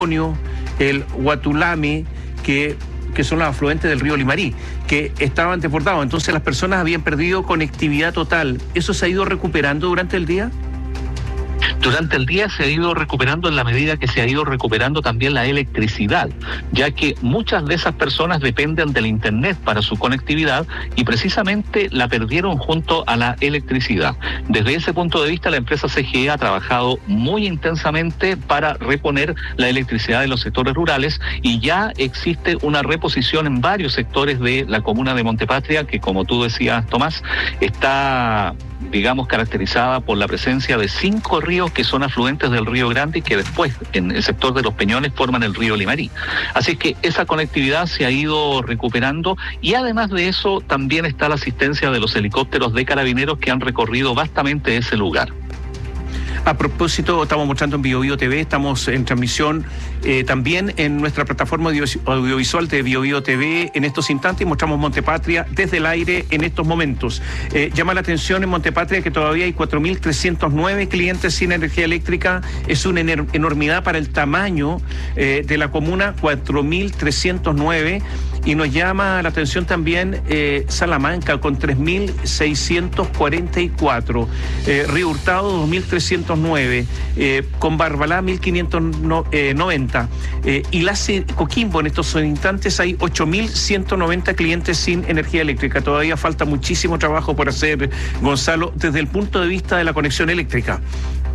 el Huatulame, que son los afluentes del río Limarí, que estaban desbordados. Entonces las personas habían perdido conectividad total. ¿Eso se ha ido recuperando durante el día? Durante el día se ha ido recuperando en la medida que se ha ido recuperando también la electricidad, ya que muchas de esas personas dependen del internet para su conectividad y precisamente la perdieron junto a la electricidad. Desde ese punto de vista, la empresa CGE ha trabajado muy intensamente para reponer la electricidad de los sectores rurales y ya existe una reposición en varios sectores de la comuna de Montepatria, que, como tú decías, Tomás, está, digamos, caracterizada por la presencia de 5 ríos que son afluentes del río Grande y que después, en el sector de los Peñones, forman el río Limarí. Así que esa conectividad se ha ido recuperando y además de eso también está la asistencia de los helicópteros de Carabineros que han recorrido vastamente ese lugar. A propósito, estamos mostrando en BioBio TV, estamos en transmisión también en nuestra plataforma audiovisual de BioBio TV en estos instantes y mostramos Montepatria desde el aire en estos momentos. Llama la atención en Montepatria que todavía hay 4.309 clientes sin energía eléctrica. Es una enormidad para el tamaño de la comuna, 4.309. Y nos llama la atención también Salamanca con 3.644, Río Hurtado 2.309, con Barbalá 1.590 y Coquimbo en estos instantes hay 8.190 clientes sin energía eléctrica. Todavía falta muchísimo trabajo por hacer, Gonzalo, desde el punto de vista de la conexión eléctrica.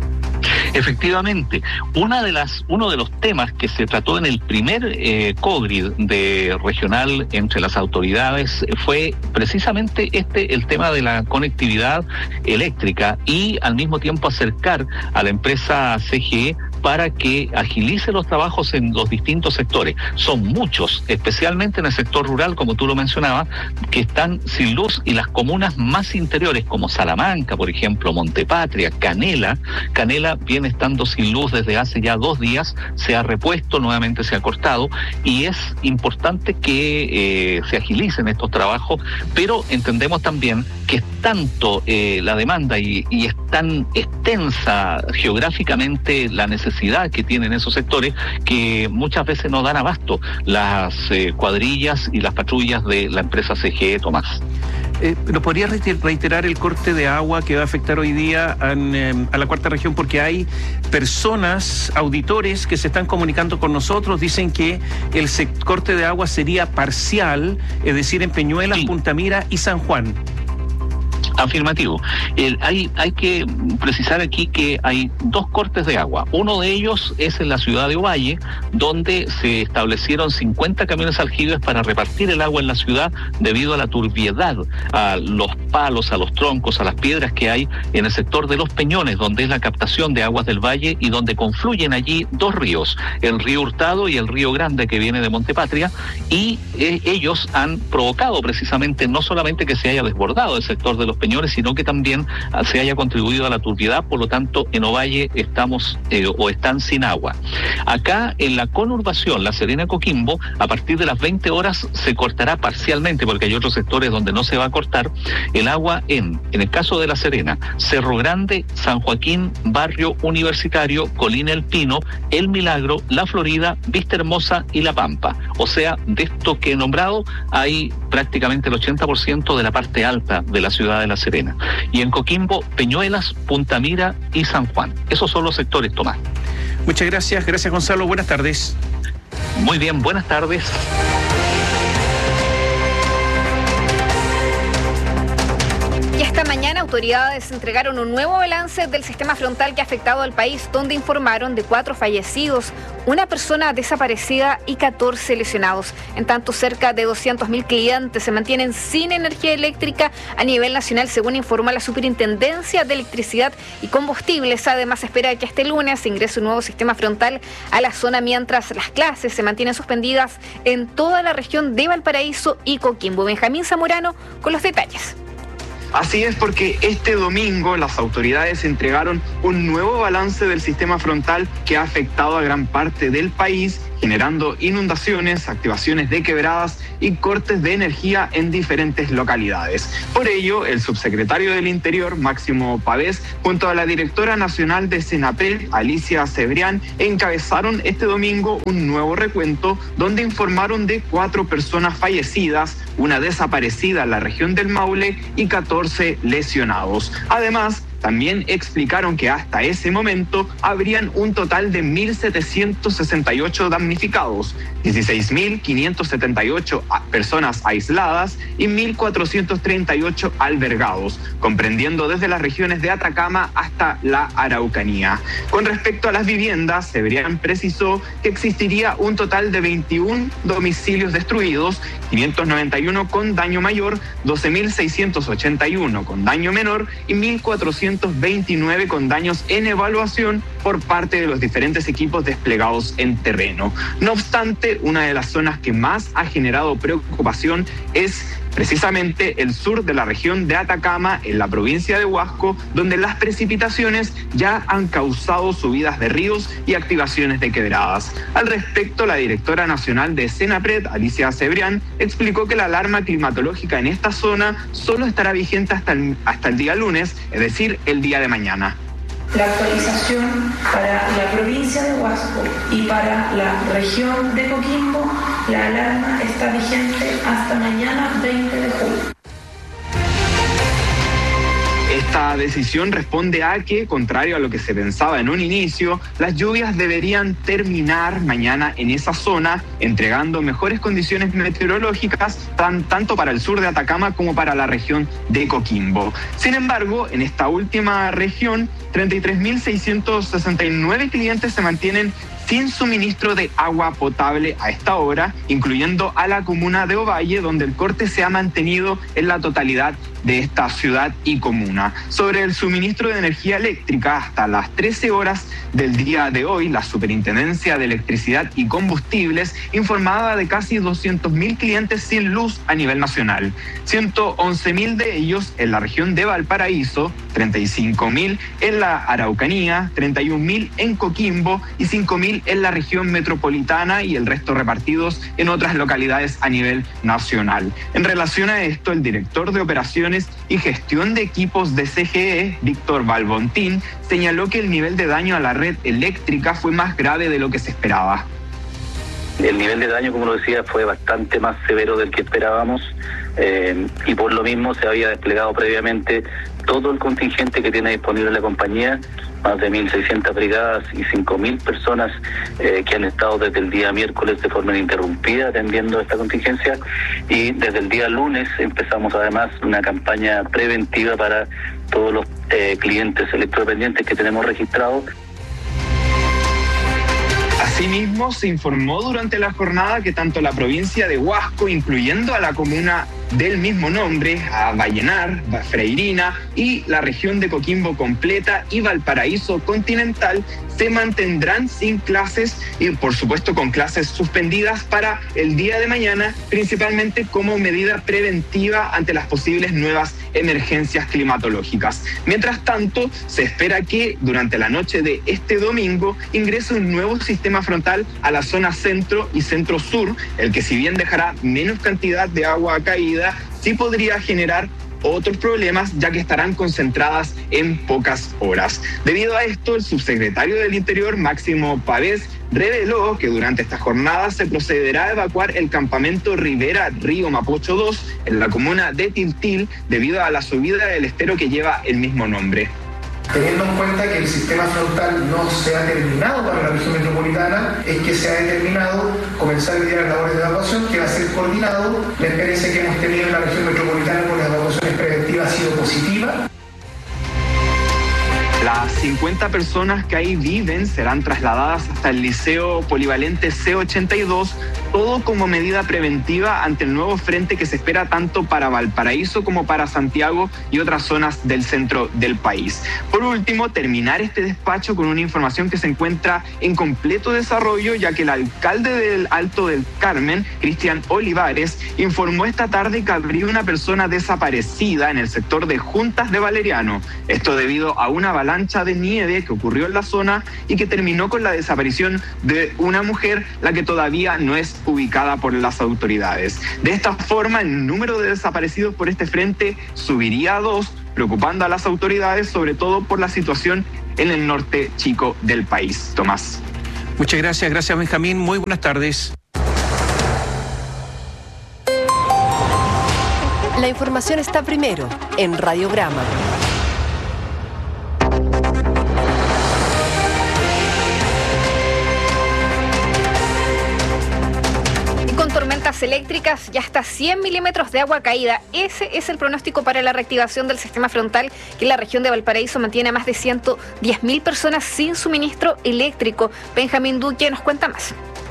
Efectivamente, uno de los temas que se trató en el primer COGRID de regional entre las autoridades fue precisamente el tema de la conectividad eléctrica y al mismo tiempo acercar a la empresa CGE para que agilice los trabajos en los distintos sectores. Son muchos, especialmente en el sector rural, como tú lo mencionabas, que están sin luz y las comunas más interiores, como Salamanca, por ejemplo, Montepatria, Canela viene estando sin luz desde hace ya 2 días, se ha repuesto, nuevamente se ha cortado, y es importante que se agilicen estos trabajos, pero entendemos también que es tanto la demanda y es tan extensa geográficamente la necesidad que tienen esos sectores que muchas veces no dan abasto las cuadrillas y las patrullas de la empresa CGE, Tomás. ¿Nos podría reiterar el corte de agua que va a afectar hoy día a la cuarta región? Porque hay personas, auditores, que se están comunicando con nosotros, dicen que el corte de agua sería parcial, es decir, en Peñuelas, sí, Punta Mira y San Juan. Afirmativo. Hay que precisar aquí que hay 2 cortes de agua. Uno de ellos es en la ciudad de Ovalle, donde se establecieron 50 camiones aljibes para repartir el agua en la ciudad debido a la turbiedad, a los palos, a los troncos, a las piedras que hay en el sector de los Peñones, donde es la captación de aguas del valle y donde confluyen allí 2 ríos, el río Hurtado y el río Grande, que viene de Montepatria, y ellos han provocado precisamente no solamente que se haya desbordado el sector de los Peñones, sino que también se haya contribuido a la turbiedad. Por lo tanto, en Ovalle están sin agua. Acá en la conurbación La Serena-Coquimbo, a partir de las 20 horas se cortará parcialmente, porque hay otros sectores donde no se va a cortar el agua en el caso de La Serena, Cerro Grande, San Joaquín, Barrio Universitario, Colina El Pino, El Milagro, La Florida, Vista Hermosa y La Pampa. O sea, de esto que he nombrado, hay prácticamente el 80% de la parte alta de la ciudad de La Serena. Y en Coquimbo, Peñuelas, Punta Mira y San Juan. Esos son los sectores, Tomás. Muchas gracias. Gracias, Gonzalo. Buenas tardes. Muy bien, buenas tardes. Y esta mañana autoridades entregaron un nuevo balance del sistema frontal que ha afectado al país, donde informaron de 4 fallecidos, una persona desaparecida y 14 lesionados. En tanto, cerca de 200.000 clientes se mantienen sin energía eléctrica a nivel nacional, según informa la Superintendencia de Electricidad y Combustibles. Además, espera que este lunes se ingrese un nuevo sistema frontal a la zona, mientras las clases se mantienen suspendidas en toda la región de Valparaíso y Coquimbo. Benjamín Zamorano con los detalles. Así es, porque este domingo las autoridades entregaron un nuevo balance del sistema frontal que ha afectado a gran parte del país generando inundaciones, activaciones de quebradas y cortes de energía en diferentes localidades. Por ello, el subsecretario del Interior, Máximo Pavés, junto a la directora nacional de Senapred, Alicia Cebrián, encabezaron este domingo un nuevo recuento donde informaron de 4 personas fallecidas, una desaparecida en la región del Maule y 14 lesionados. Además, también explicaron que hasta ese momento habrían un total de 1.768 damnificados, 16.578 personas aisladas y 1.438 albergados, comprendiendo desde las regiones de Atacama hasta la Araucanía. Con respecto a las viviendas, Cebrián precisó que existiría un total de 21 domicilios destruidos, 591 con daño mayor, 12.681 con daño menor y 1.429 con daños en evaluación por parte de los diferentes equipos desplegados en terreno. No obstante, una de las zonas que más ha generado preocupación es precisamente el sur de la región de Atacama, en la provincia de Huasco, donde las precipitaciones ya han causado subidas de ríos y activaciones de quebradas. Al respecto, la directora nacional de Senapred, Alicia Cebrián, explicó que la alarma climatológica en esta zona solo estará vigente hasta el día lunes, es decir, el día de mañana. La actualización para la provincia de Huasco y para la región de Coquimbo, la alarma está vigente hasta mañana 20 de julio. Esta decisión responde a que, contrario a lo que se pensaba en un inicio, las lluvias deberían terminar mañana en esa zona, entregando mejores condiciones meteorológicas tanto para el sur de Atacama como para la región de Coquimbo. Sin embargo, en esta última región, 33.669 clientes se mantienen sin suministro de agua potable a esta hora, incluyendo a la comuna de Ovalle, donde el corte se ha mantenido en la totalidad de esta ciudad y comuna. Sobre el suministro de energía eléctrica, hasta las 13 horas del día de hoy, la Superintendencia de Electricidad y Combustibles informaba de casi 200.000 clientes sin luz a nivel nacional. 111.000 de ellos en la región de Valparaíso, 35.000 en la Araucanía, 31.000 en Coquimbo y 5.000 en la región metropolitana y el resto repartidos en otras localidades a nivel nacional. En relación a esto, el director de Operaciones y Gestión de Equipos de CGE, Víctor Balbontín, señaló que el nivel de daño a la red eléctrica fue más grave de lo que se esperaba. El nivel de daño, como lo decía, fue bastante más severo del que esperábamos y por lo mismo se había desplegado previamente todo el contingente que tiene disponible la compañía, más de 1.600 brigadas y 5.000 personas que han estado desde el día miércoles de forma ininterrumpida atendiendo esta contingencia, y desde el día lunes empezamos además una campaña preventiva para todos los clientes electrodependientes que tenemos registrados. Asimismo, se informó durante la jornada que tanto la provincia de Huasco, incluyendo a la comuna del mismo nombre, a Vallenar, Freirina y la región de Coquimbo completa y Valparaíso continental, se mantendrán sin clases y por supuesto con clases suspendidas para el día de mañana, principalmente como medida preventiva ante las posibles nuevas emergencias climatológicas. Mientras tanto, se espera que durante la noche de este domingo ingrese un nuevo sistema frontal a la zona centro y centro-sur, el que si bien dejará menos cantidad de agua caída, sí podría generar otros problemas, ya que estarán concentradas en pocas horas. Debido a esto, el subsecretario del Interior, Máximo Pavés, reveló que durante esta jornada se procederá a evacuar el campamento Rivera Río Mapocho 2 en la comuna de Tiltil debido a la subida del estero que lleva el mismo nombre. Teniendo en cuenta que el sistema frontal no se ha terminado para la región metropolitana, es que se ha determinado comenzar el día de las labores de evacuación, que va a ser coordinado. La experiencia que hemos tenido en la región metropolitana con las evacuaciones preventivas ha sido positiva. Las 50 personas que ahí viven serán trasladadas hasta el Liceo Polivalente C82, todo como medida preventiva ante el nuevo frente que se espera tanto para Valparaíso como para Santiago y otras zonas del centro del país. Por último, terminar este despacho con una información que se encuentra en completo desarrollo, ya que el alcalde del Alto del Carmen, Cristian Olivares, informó esta tarde que habría una persona desaparecida en el sector de Juntas de Valeriano. Esto debido a una avalancha avalancha de nieve que ocurrió en la zona y que terminó con la desaparición de una mujer, la que todavía no es ubicada por las autoridades. De esta forma, el número de desaparecidos por este frente subiría a 2, preocupando a las autoridades, sobre todo por la situación en el norte chico del país. Tomás. Muchas gracias Benjamín, muy buenas tardes. La información está primero en Radiograma. Con tormentas eléctricas y hasta 100 milímetros de agua caída. Ese es el pronóstico para la reactivación del sistema frontal, que en la región de Valparaíso mantiene a más de 110.000 personas sin suministro eléctrico. Benjamín Duque nos cuenta más.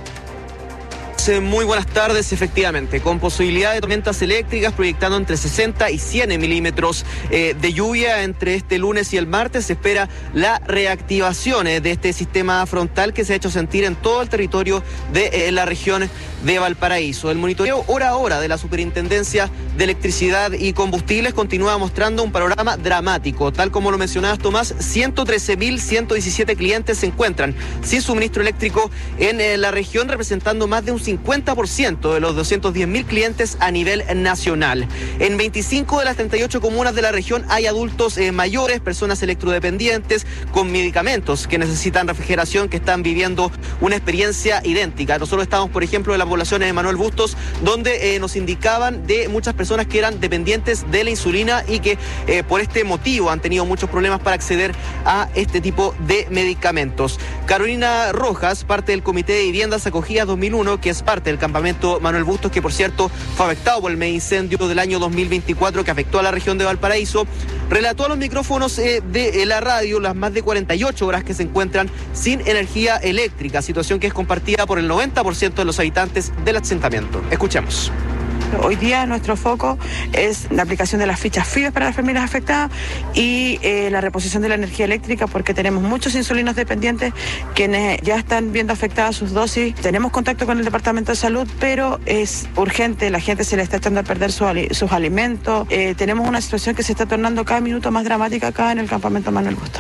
Muy buenas tardes, efectivamente, con posibilidad de tormentas eléctricas proyectando entre 60 y 100 milímetros de lluvia entre este lunes y el martes. Se espera la reactivación de este sistema frontal que se ha hecho sentir en todo el territorio de la región de Valparaíso. El monitoreo hora a hora de la Superintendencia de Electricidad y Combustibles continúa mostrando un panorama dramático. Tal como lo mencionabas, Tomás, 113.117 clientes se encuentran sin suministro eléctrico en la región, representando más de un 50% de los 210.000 clientes a nivel nacional. En 25 de las 38 comunas de la región hay adultos mayores, personas electrodependientes con medicamentos que necesitan refrigeración, que están viviendo una experiencia idéntica. Nosotros estamos, por ejemplo, en la población de Manuel Bustos, donde nos indicaban de muchas personas que eran dependientes de la insulina y que por este motivo han tenido muchos problemas para acceder a este tipo de medicamentos. Carolina Rojas, parte del Comité de Viviendas Acogidas 2001, que es parte del campamento Manuel Bustos, que por cierto fue afectado por el mega incendio del año 2024 que afectó a la región de Valparaíso, relató a los micrófonos de la radio las más de 48 horas que se encuentran sin energía eléctrica, situación que es compartida por el 90% de los habitantes del asentamiento. Escuchemos. Hoy día nuestro foco es la aplicación de las fichas FIBES para las familias afectadas y la reposición de la energía eléctrica, porque tenemos muchos insulinos dependientes quienes ya están viendo afectadas sus dosis. Tenemos contacto con el Departamento de Salud, pero es urgente, la gente se le está echando a perder sus alimentos. Tenemos una situación que se está tornando cada minuto más dramática acá en el campamento Manuel Bustos.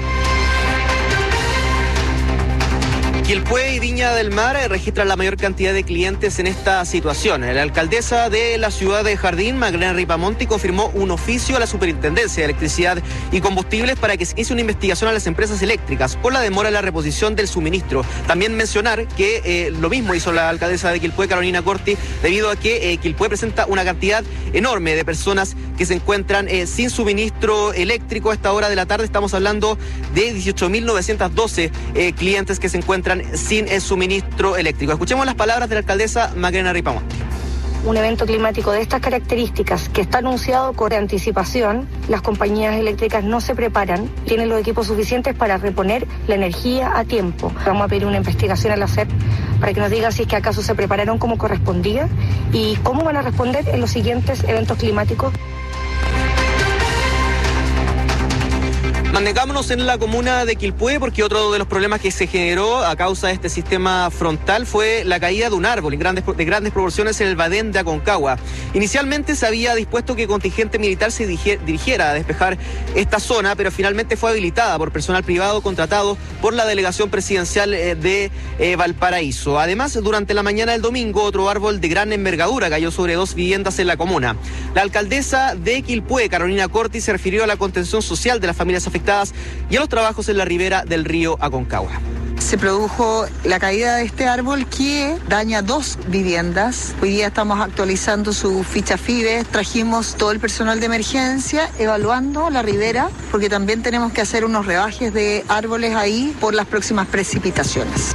Quilpué y Viña del Mar registran la mayor cantidad de clientes en esta situación. La alcaldesa de la ciudad de Jardín, Magdalena Ripamonti, confirmó un oficio a la Superintendencia de Electricidad y Combustibles para que se inicie una investigación a las empresas eléctricas por la demora en la reposición del suministro. También mencionar que lo mismo hizo la alcaldesa de Quilpué, Carolina Corti, debido a que Quilpué presenta una cantidad enorme de personas que se encuentran sin suministro eléctrico. A esta hora de la tarde estamos hablando de 18.912 clientes que se encuentran sin el suministro eléctrico. Escuchemos las palabras de la alcaldesa Magdalena Ripamonti. Un evento climático de estas características que está anunciado con anticipación, las compañías eléctricas no se preparan, tienen los equipos suficientes para reponer la energía a tiempo. Vamos a pedir una investigación a la SEP para que nos diga si es que acaso se prepararon como correspondía y cómo van a responder en los siguientes eventos climáticos. Mantengámonos en la comuna de Quilpué, porque otro de los problemas que se generó a causa de este sistema frontal fue la caída de un árbol de grandes proporciones en el Badén de Aconcagua. Inicialmente se había dispuesto que contingente militar se dirigiera a despejar esta zona, pero finalmente fue habilitada por personal privado contratado por la delegación presidencial de Valparaíso. Además, durante la mañana del domingo, otro árbol de gran envergadura cayó sobre 2 viviendas en la comuna. La alcaldesa de Quilpué, Carolina Corti, se refirió a la contención social de las familias afectadas y a los trabajos en la ribera del río Aconcagua. Se produjo la caída de este árbol que daña 2 viviendas. Hoy día estamos actualizando su ficha FIBES, trajimos todo el personal de emergencia evaluando la ribera, porque también tenemos que hacer unos rebajes de árboles ahí por las próximas precipitaciones.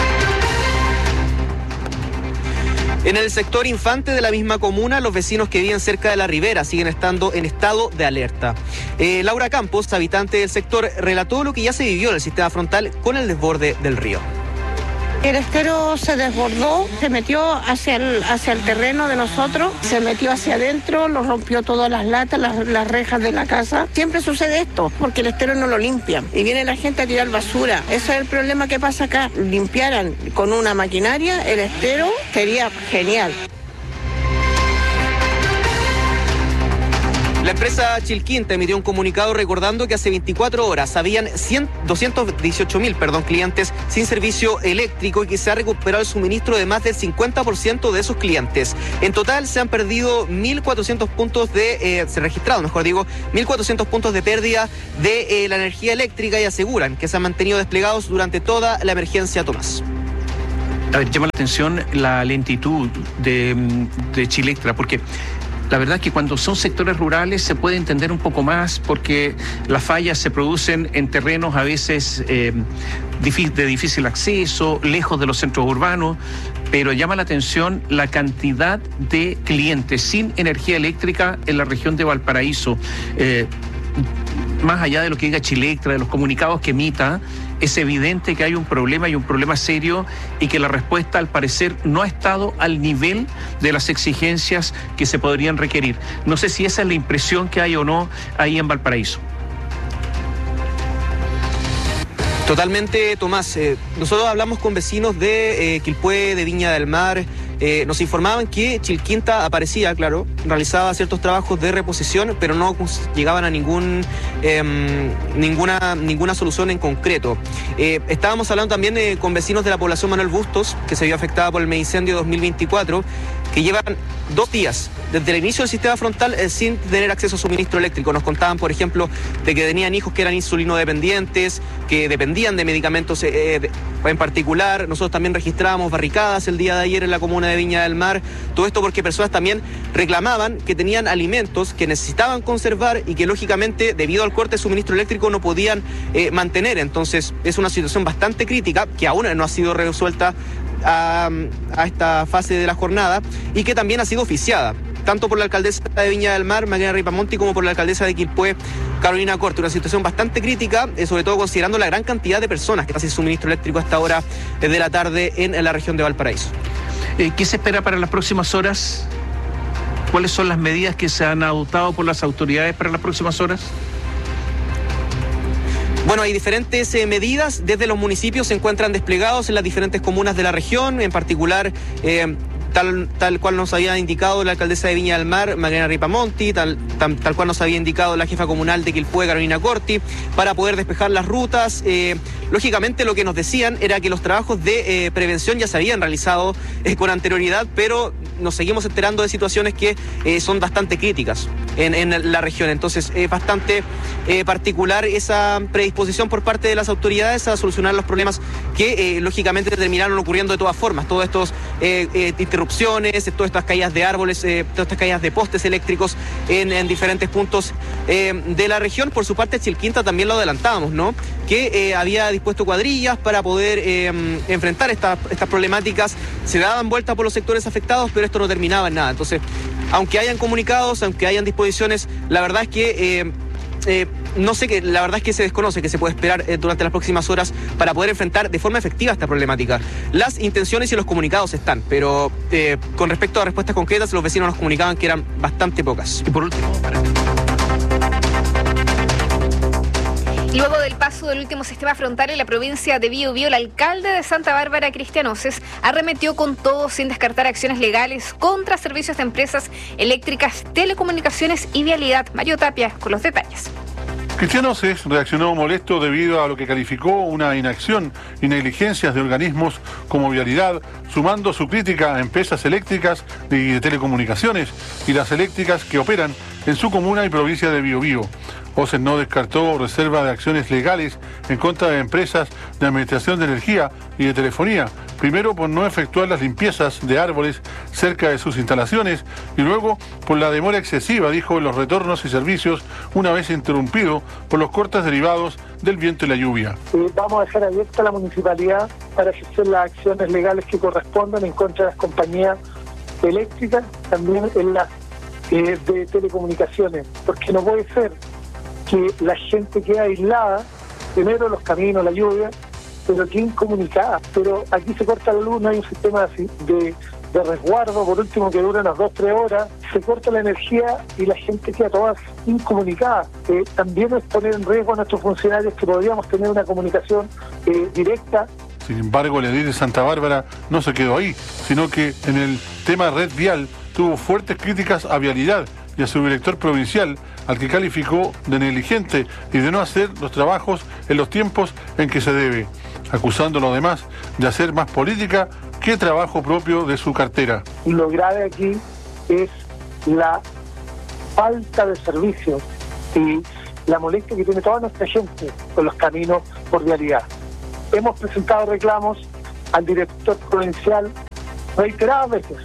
En el sector Infante de la misma comuna, los vecinos que viven cerca de la ribera siguen estando en estado de alerta. Laura Campos, habitante del sector, relató lo que ya se vivió en el sistema frontal con el desborde del río. El estero se desbordó, se metió hacia el terreno de nosotros, se metió hacia adentro, lo rompió todas las latas, las rejas de la casa. Siempre sucede esto, porque el estero no lo limpian y viene la gente a tirar basura. Ese es el problema que pasa acá. Limpiaran con una maquinaria el estero, sería genial. La empresa Chilquinta emitió un comunicado recordando que hace 24 horas habían 218.000 clientes sin servicio eléctrico y que se ha recuperado el suministro de más del 50% de esos clientes. En total se han perdido 1.400 puntos se registrado, 1.400 puntos de pérdida de la energía eléctrica y aseguran que se han mantenido desplegados durante toda la emergencia, Tomás. A ver, llama la atención la lentitud de Chilectra, porque la verdad es que cuando son sectores rurales se puede entender un poco más porque las fallas se producen en terrenos a veces de difícil acceso, lejos de los centros urbanos, pero llama la atención la cantidad de clientes sin energía eléctrica en la región de Valparaíso. Más allá de lo que diga Chilectra, de los comunicados que emita, es evidente que hay un problema y un problema serio y que la respuesta al parecer no ha estado al nivel de las exigencias que se podrían requerir. No sé si esa es la impresión que hay o no ahí en Valparaíso. Totalmente, Tomás. Nosotros hablamos con vecinos de Quilpué, de Viña del Mar. Nos informaban que Chilquinta aparecía, claro, realizaba ciertos trabajos de reposición, pero no llegaban a ninguna solución en concreto. Estábamos hablando también con vecinos de la población Manuel Bustos, que se vio afectada por el megaincendio 2024, que llevan 2 días desde el inicio del sistema frontal sin tener acceso a suministro eléctrico. Nos contaban, por ejemplo, de que tenían hijos que eran insulinodependientes, que dependían de medicamentos en particular. Nosotros también registrábamos barricadas el día de ayer en la comuna de Viña del Mar. Todo esto porque personas también reclamaban que tenían alimentos que necesitaban conservar y que lógicamente debido al corte de suministro eléctrico no podían mantener. Entonces es una situación bastante crítica que aún no ha sido resuelta a esta fase de la jornada y que también ha sido oficiada tanto por la alcaldesa de Viña del Mar, Macarena Ripamonti, como por la alcaldesa de Quilpué, Carolina Corte. Una situación bastante crítica, sobre todo considerando la gran cantidad de personas que están sin suministro eléctrico hasta ahora de la tarde en la región de Valparaíso. ¿Qué se espera para las próximas horas? ¿Cuáles son las medidas que se han adoptado por las autoridades para las próximas horas? Bueno, hay diferentes medidas. Desde los municipios se encuentran desplegados en las diferentes comunas de la región, en particular tal cual nos había indicado la alcaldesa de Viña del Mar, Macarena Ripamonti, tal cual nos había indicado la jefa comunal de Quilpué, Carolina Corti, para poder despejar las rutas. Lógicamente lo que nos decían era que los trabajos de prevención ya se habían realizado con anterioridad, pero nos seguimos enterando de situaciones que son bastante críticas en la región. Entonces es bastante particular esa predisposición por parte de las autoridades a solucionar los problemas que lógicamente terminaron ocurriendo de todas formas. Todos estos interrupciones, todas estas caídas de árboles, todas estas caídas de postes eléctricos en diferentes puntos de la región. Por su parte, Chilquinta también lo adelantábamos, ¿no? Que había dispuesto cuadrillas para poder enfrentar estas problemáticas. Se daban vuelta por los sectores afectados, pero esto no terminaba en nada. Entonces, aunque hayan comunicados, aunque hayan disposiciones, la verdad es que la verdad es que se desconoce que se puede esperar durante las próximas horas para poder enfrentar de forma efectiva esta problemática. Las intenciones y los comunicados están, pero con respecto a respuestas concretas, los vecinos nos comunicaban que eran bastante pocas. Y por último, Luego del paso del último sistema frontal en la provincia de Biobío, el alcalde de Santa Bárbara, Cristian Oces, arremetió con todo sin descartar acciones legales contra servicios de empresas eléctricas, telecomunicaciones y vialidad. Mario Tapia con los detalles. Cristian Oces reaccionó molesto debido a lo que calificó una inacción y negligencias de organismos como Vialidad, sumando su crítica a empresas eléctricas y de telecomunicaciones y las eléctricas que operan en su comuna y provincia de Biobío. Oces no descartó reserva de acciones legales en contra de empresas de administración de energía y de telefonía, primero por no efectuar las limpiezas de árboles cerca de sus instalaciones y luego por la demora excesiva, dijo, en los retornos y servicios una vez interrumpido por los cortes derivados del viento y la lluvia. Vamos a dejar abierta la municipalidad para ejercer las acciones legales que correspondan en contra de las compañías eléctricas, también en las de telecomunicaciones, porque no puede ser que la gente quede aislada, primero los caminos, la lluvia, pero que incomunicada. Pero aquí se corta la luz, no hay un sistema de resguardo, por último, que dura unas 2-3 horas, se corta la energía y la gente queda toda incomunicada. También es poner en riesgo a nuestros funcionarios que podríamos tener una comunicación directa. Sin embargo, el edil de Santa Bárbara no se quedó ahí, sino que en el tema red vial tuvo fuertes críticas a Vialidad, y a su director provincial, al que calificó de negligente y de no hacer los trabajos en los tiempos en que se debe, acusándolo además de hacer más política que trabajo propio de su cartera. Lo grave aquí es la falta de servicios y la molestia que tiene toda nuestra gente con los caminos por vialidad. Hemos presentado reclamos al director provincial reiteradas veces.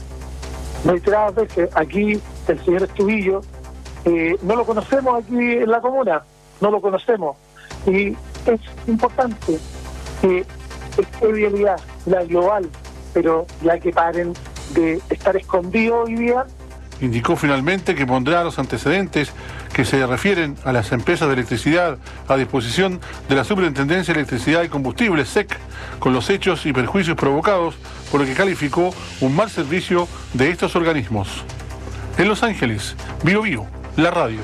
Aquí el señor Estubillo, no lo conocemos aquí en la comuna, no lo conocemos. Y es importante que esta vialidad, la global, pero ya que paren de estar escondidos hoy día. Indicó finalmente que pondrá los antecedentes que se refieren a las empresas de electricidad a disposición de la Superintendencia de Electricidad y Combustibles, SEC, con los hechos y perjuicios provocados por lo que calificó un mal servicio de estos organismos. En Los Ángeles, BioBio, la radio.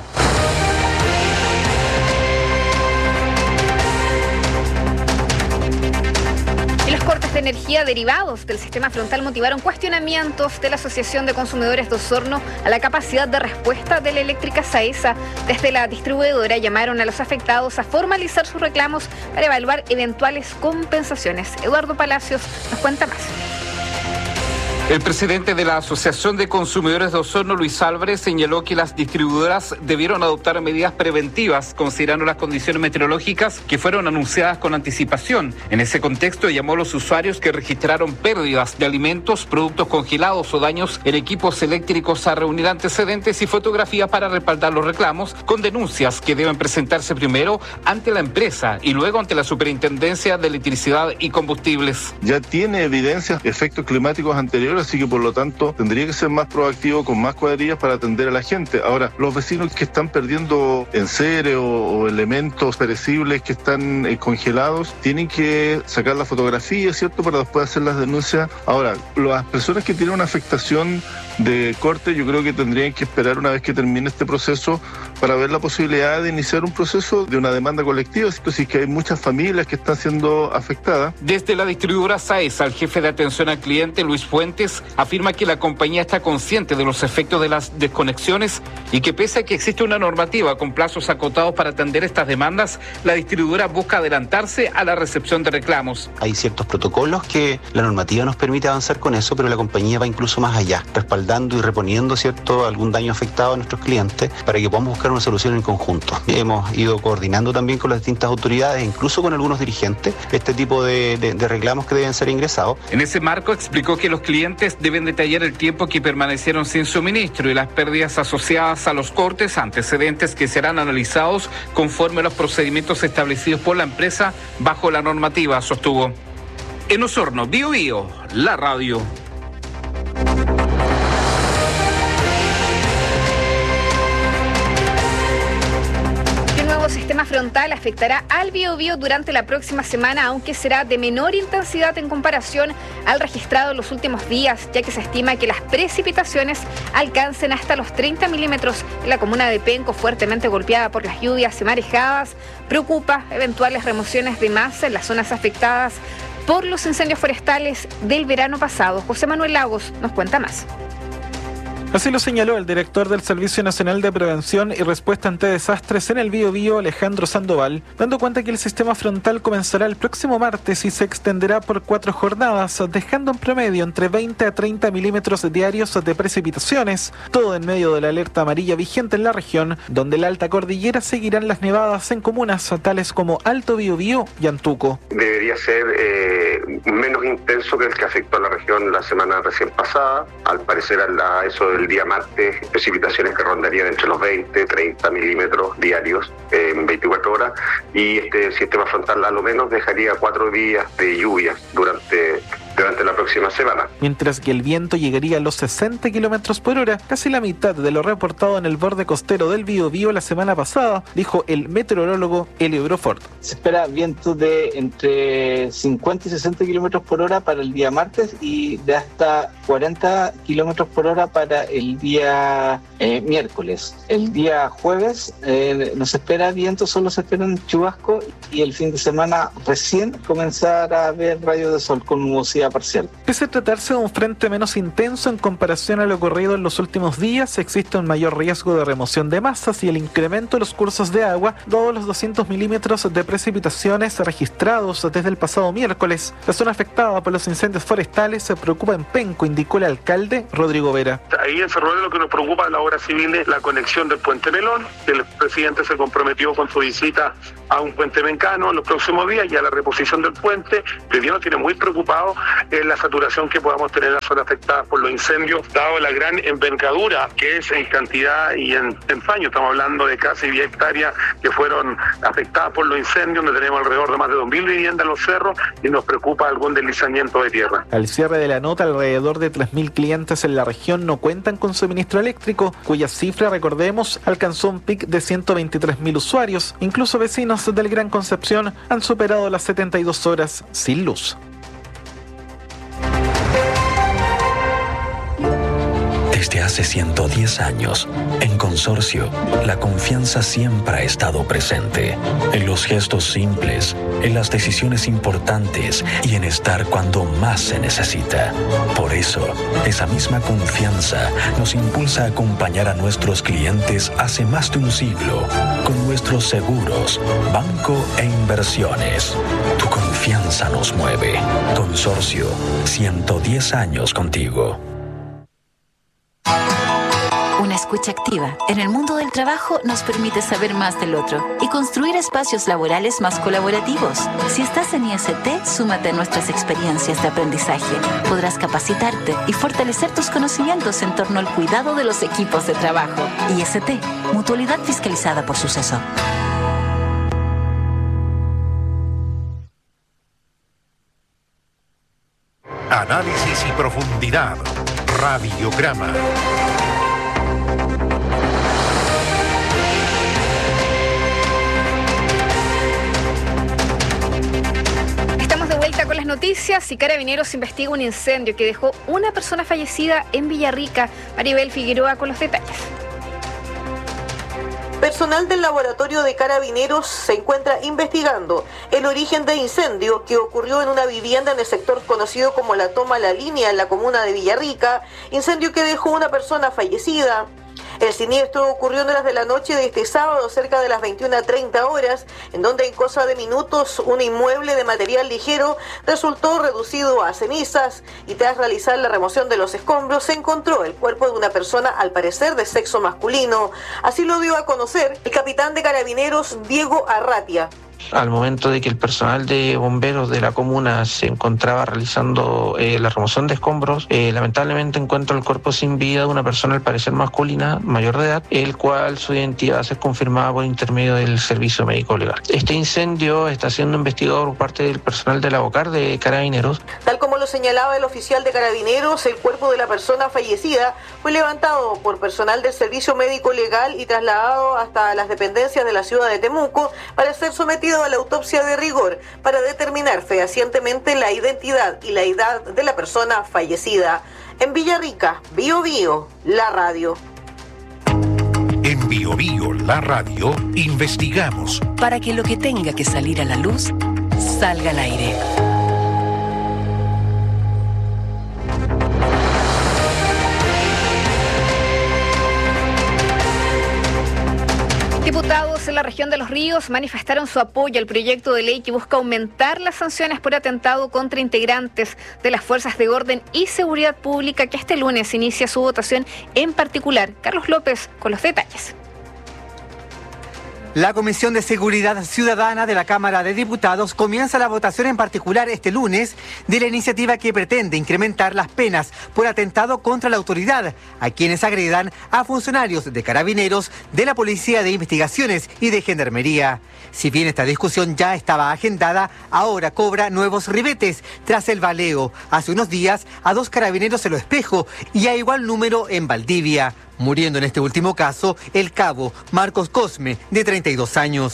Cortes de energía derivados del sistema frontal motivaron cuestionamientos de la Asociación de Consumidores de Osorno a la capacidad de respuesta de la eléctrica SAESA. Desde la distribuidora llamaron a los afectados a formalizar sus reclamos para evaluar eventuales compensaciones. Eduardo Palacios nos cuenta más. El presidente de la Asociación de Consumidores de Osorno, Luis Álvarez, señaló que las distribuidoras debieron adoptar medidas preventivas considerando las condiciones meteorológicas que fueron anunciadas con anticipación. En ese contexto llamó a los usuarios que registraron pérdidas de alimentos, productos congelados o daños en equipos eléctricos a reunir antecedentes y fotografías para respaldar los reclamos con denuncias que deben presentarse primero ante la empresa y luego ante la Superintendencia de Electricidad y Combustibles. Ya tiene evidencias de efectos climáticos anteriores, así que por lo tanto tendría que ser más proactivo con más cuadrillas para atender a la gente. Ahora, los vecinos que están perdiendo enseres o elementos perecibles que están congelados, tienen que sacar la fotografía, ¿cierto?, para después hacer las denuncias. Ahora, las personas que tienen una afectación de corte, yo creo que tendrían que esperar una vez que termine este proceso para ver la posibilidad de iniciar un proceso de una demanda colectiva, ¿cierto? Si es que hay muchas familias que están siendo afectadas. Desde la distribuidora SAESA, el jefe de atención al cliente, Luis Fuentes, afirma que la compañía está consciente de los efectos de las desconexiones y que pese a que existe una normativa con plazos acotados para atender estas demandas, la distribuidora busca adelantarse a la recepción de reclamos. Hay ciertos protocolos que la normativa nos permite avanzar con eso, pero la compañía va incluso más allá, respaldando y reponiendo, ¿cierto?, algún daño afectado a nuestros clientes para que podamos buscar una solución en conjunto. Hemos ido coordinando también con las distintas autoridades, incluso con algunos dirigentes, este tipo de reclamos que deben ser ingresados. En ese marco explicó que los clientes deben detallar el tiempo que permanecieron sin suministro y las pérdidas asociadas a los cortes, antecedentes que serán analizados conforme a los procedimientos establecidos por la empresa bajo la normativa, sostuvo. En Osorno, BioBio, la radio. Sistema frontal afectará al BioBio durante la próxima semana, aunque será de menor intensidad en comparación al registrado en los últimos días, ya que se estima que las precipitaciones alcancen hasta los 30 milímetros en la comuna de Penco, fuertemente golpeada por las lluvias y marejadas. Preocupa eventuales remociones de masa en las zonas afectadas por los incendios forestales del verano pasado. José Manuel Lagos nos cuenta más. Así lo señaló el director del Servicio Nacional de Prevención y Respuesta ante Desastres en el BioBio, Alejandro Sandoval, dando cuenta que el sistema frontal comenzará el próximo martes y se extenderá por 4 jornadas, dejando en promedio entre 20 a 30 milímetros diarios de precipitaciones, todo en medio de la alerta amarilla vigente en la región, donde la alta cordillera seguirán las nevadas en comunas tales como Alto BioBio y Antuco. Debería ser menos intenso que el que afectó a la región la semana recién pasada, al parecer a eso del día martes, precipitaciones que rondarían entre los 20, 30 milímetros diarios en 24 horas, y este sistema frontal a lo menos dejaría 4 días de lluvias durante la próxima semana. Mientras que el viento llegaría a los 60 kilómetros por hora, casi la mitad de lo reportado en el borde costero del BioBio la semana pasada, dijo el meteorólogo Elio Brofort. Se espera vientos de entre 50 y 60 kilómetros por hora para el día martes y de hasta 40 kilómetros por hora para el día miércoles. El día jueves no se espera viento, solo se esperan chubascos, y el fin de semana recién comenzar a ver rayos de sol con nubosidad actividad parcial. Pese a tratarse de un frente menos intenso en comparación a lo ocurrido en los últimos días, existe un mayor riesgo de remoción de masas y el incremento de los cursos de agua, dado los 200 milímetros de precipitaciones registrados desde el pasado miércoles. La zona afectada por los incendios forestales se preocupa en Penco, indicó el alcalde Rodrigo Vera. Ahí en Cerro Navia lo que nos preocupa es la obra civil de la conexión del puente Melón. El presidente se comprometió con su visita a un puente mencano en los próximos días y a la reposición del puente. Que Dios nos tiene muy preocupado en la saturación que podamos tener en la zona afectada por los incendios, dado la gran envergadura que es en cantidad y en paño. Estamos hablando de casi 10 hectáreas que fueron afectadas por los incendios, donde tenemos alrededor de más de 2.000 viviendas en los cerros y nos preocupa algún deslizamiento de tierra. Al cierre de la nota, alrededor de 3.000 clientes en la región no cuentan con suministro eléctrico, cuya cifra, recordemos, alcanzó un pic de 123.000 usuarios. Incluso vecinos del Gran Concepción han superado las 72 horas sin luz. Desde hace 110 años, en Consorcio, la confianza siempre ha estado presente. En los gestos simples, en las decisiones importantes y en estar cuando más se necesita. Por eso, esa misma confianza nos impulsa a acompañar a nuestros clientes hace más de un siglo con nuestros seguros, banco e inversiones. Tu confianza nos mueve. Consorcio, 110 años contigo. Una escucha activa en el mundo del trabajo nos permite saber más del otro y construir espacios laborales más colaborativos. Si estás en IST, súmate a nuestras experiencias de aprendizaje. Podrás capacitarte y fortalecer tus conocimientos en torno al cuidado de los equipos de trabajo. IST, mutualidad fiscalizada por Suceso. Análisis y profundidad. Radiograma. Estamos de vuelta con las noticias y Carabineros investiga un incendio que dejó una persona fallecida en Villarrica. Maribel Figueroa con los detalles. Personal del laboratorio de Carabineros se encuentra investigando el origen del incendio que ocurrió en una vivienda en el sector conocido como la Toma La Línea en la comuna de Villarrica, incendio que dejó una persona fallecida. El siniestro ocurrió en horas de la noche de este sábado, cerca de las 21:30 horas, en donde en cosa de minutos un inmueble de material ligero resultó reducido a cenizas y tras realizar la remoción de los escombros se encontró el cuerpo de una persona al parecer de sexo masculino. Así lo dio a conocer el capitán de Carabineros, Diego Arratia. Al momento de que el personal de bomberos de la comuna se encontraba realizando la remoción de escombros, lamentablemente encuentra el cuerpo sin vida de una persona al parecer masculina, mayor de edad, el cual su identidad va a ser confirmada por intermedio del servicio médico legal. Este incendio está siendo investigado por parte del personal de la BOCAR de Carabineros. Tal como lo señalaba el oficial de Carabineros, el cuerpo de la persona fallecida fue levantado por personal del servicio médico legal y trasladado hasta las dependencias de la ciudad de Temuco para ser sometido a la autopsia de rigor para determinar fehacientemente la identidad y la edad de la persona fallecida. En Villarrica, Bio Bio, la radio. En Bio Bio, la radio, investigamos para que lo que tenga que salir a la luz salga al aire. Diputados en la región de Los Ríos manifestaron su apoyo al proyecto de ley que busca aumentar las sanciones por atentado contra integrantes de las fuerzas de orden y seguridad pública, que este lunes inicia su votación en particular. Carlos López con los detalles. La Comisión de Seguridad Ciudadana de la Cámara de Diputados comienza la votación en particular este lunes de la iniciativa que pretende incrementar las penas por atentado contra la autoridad a quienes agredan a funcionarios de Carabineros, de la Policía de Investigaciones y de Gendarmería. Si bien esta discusión ya estaba agendada, ahora cobra nuevos ribetes tras el baleo hace unos días a 2 carabineros en Lo Espejo y a igual número en Valdivia, muriendo en este último caso el cabo Marcos Cosme, de 32 años.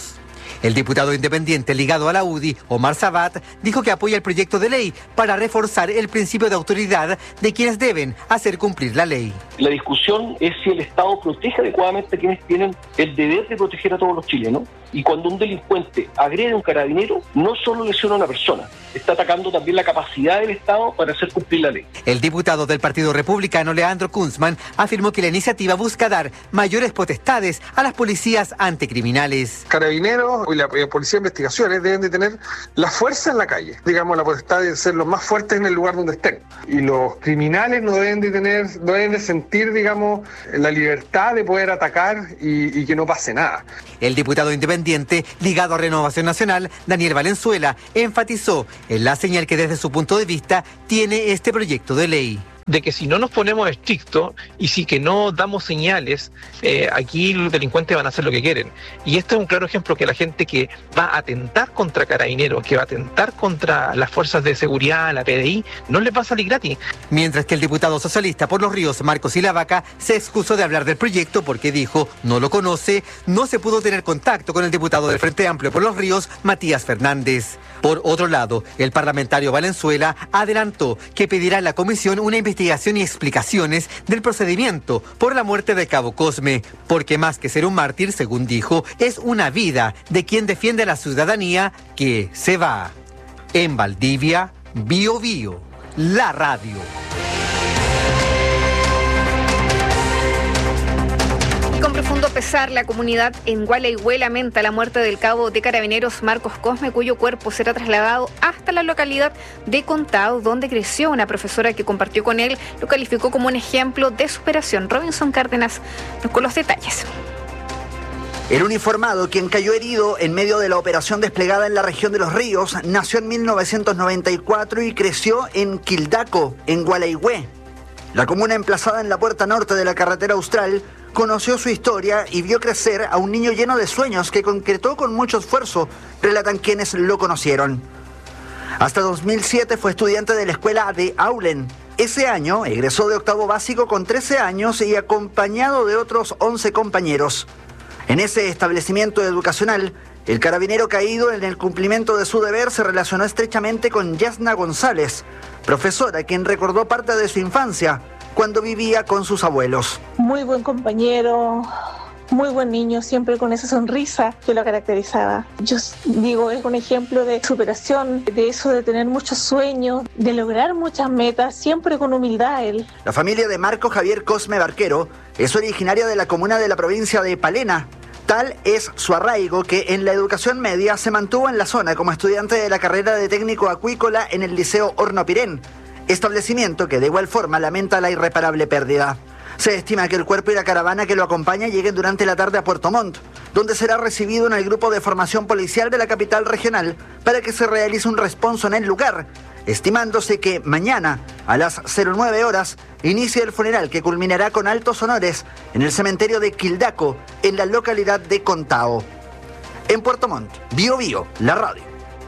El diputado independiente ligado a la UDI, Omar Sabat, dijo que apoya el proyecto de ley para reforzar el principio de autoridad de quienes deben hacer cumplir la ley. La discusión es si el Estado protege adecuadamente a quienes tienen el deber de proteger a todos los chilenos. Y cuando un delincuente agrede a un carabinero, no solo lesiona a una persona, está atacando también la capacidad del Estado para hacer cumplir la ley. El diputado del Partido Republicano, Leandro Kunzman, afirmó que la iniciativa busca dar mayores potestades a las policías anticriminales. Carabineros y la Policía de Investigaciones deben de tener la fuerza en la calle, digamos, la potestad de ser los más fuertes en el lugar donde estén. Y los criminales no deben de sentir, digamos, la libertad de poder atacar y que no pase nada. El diputado independiente ligado a Renovación Nacional, Daniel Valenzuela, enfatizó en la señal que desde su punto de vista tiene este proyecto de ley. De que si no nos ponemos estrictos y si que no damos señales, aquí los delincuentes van a hacer lo que quieren. Y este es un claro ejemplo que la gente que va a atentar contra Carabineros, que va a atentar contra las fuerzas de seguridad, la PDI, no les va a salir gratis. Mientras que el diputado socialista por Los Ríos, Marcos Ilavaca, se excusó de hablar del proyecto porque dijo no lo conoce, no se pudo tener contacto con el diputado del Frente Amplio por Los Ríos, Matías Fernández. Por otro lado, el parlamentario Valenzuela adelantó que pedirá a la comisión una investigación y explicaciones del procedimiento por la muerte de Cabo Cosme, porque más que ser un mártir, según dijo, es una vida de quien defiende a la ciudadanía que se va. En Valdivia, Bío Bío, la radio. Con profundo pesar, la comunidad en Gualeguay lamenta la muerte del cabo de Carabineros Marcos Cosme, cuyo cuerpo será trasladado hasta la localidad de Contao, donde creció. Una profesora que compartió con él lo calificó como un ejemplo de superación. Robinson Cárdenas con los detalles. El uniformado, quien cayó herido en medio de la operación desplegada en la región de Los Ríos, nació en 1994 y creció en Quildaco, en Gualeguay. La comuna emplazada en la puerta norte de la carretera austral conoció su historia y vio crecer a un niño lleno de sueños que concretó con mucho esfuerzo, relatan quienes lo conocieron. Hasta 2007 fue estudiante de la escuela de Aulen. Ese año egresó de octavo básico con 13 años y acompañado de otros 11 compañeros. En ese establecimiento educacional, el carabinero caído en el cumplimiento de su deber se relacionó estrechamente con Yasna González, profesora quien recordó parte de su infancia cuando vivía con sus abuelos. Muy buen compañero, muy buen niño, siempre con esa sonrisa que lo caracterizaba. Yo digo, es un ejemplo de superación, de eso de tener muchos sueños, de lograr muchas metas, siempre con humildad él. La familia de Marco Javier Cosme Barquero es originaria de la comuna de la provincia de Palena. Tal es su arraigo que en la educación media se mantuvo en la zona como estudiante de la carrera de técnico acuícola en el Liceo Horno Pirén, establecimiento que de igual forma lamenta la irreparable pérdida. Se estima que el cuerpo y la caravana que lo acompaña lleguen durante la tarde a Puerto Montt, donde será recibido en el grupo de formación policial de la capital regional para que se realice un responso en el lugar, estimándose que mañana, a las 09 horas, inicie el funeral que culminará con altos honores en el cementerio de Quildaco, en la localidad de Contao. En Puerto Montt, Bío Bío, la radio.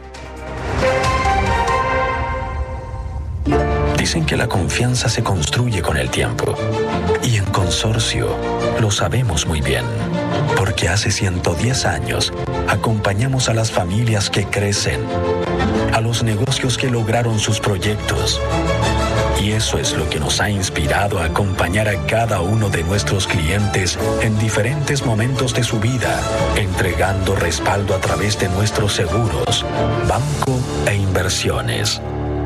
Dicen que la confianza se construye con el tiempo. Y en Consorcio lo sabemos muy bien. Porque hace 110 años acompañamos a las familias que crecen, a los negocios que lograron sus proyectos. Y eso es lo que nos ha inspirado a acompañar a cada uno de nuestros clientes en diferentes momentos de su vida, entregando respaldo a través de nuestros seguros, banco e inversiones.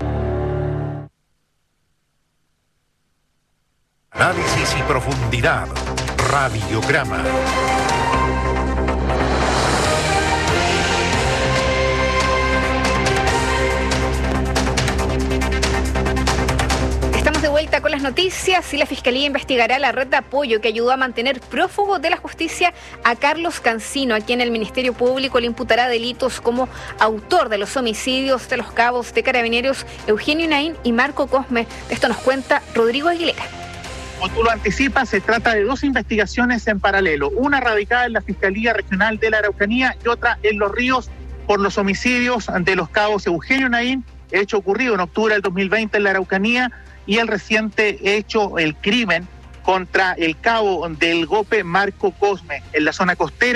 Análisis y profundidad. Radiograma. Estamos de vuelta con las noticias y la Fiscalía investigará la red de apoyo que ayudó a mantener prófugo de la justicia a Carlos Cancino, a quien el Ministerio Público le imputará delitos como autor de los homicidios de los cabos de Carabineros Eugenio Naín y Marco Cosme. De esto nos cuenta Rodrigo Aguilera. Como tú lo anticipas, se trata de dos investigaciones en paralelo, una radicada en la Fiscalía Regional de la Araucanía y otra en Los Ríos por los homicidios de los cabos Eugenio Naín, hecho ocurrido en octubre del 2020 en la Araucanía, y el reciente hecho, el crimen contra el cabo del Gope Marco Cosme, en la zona costera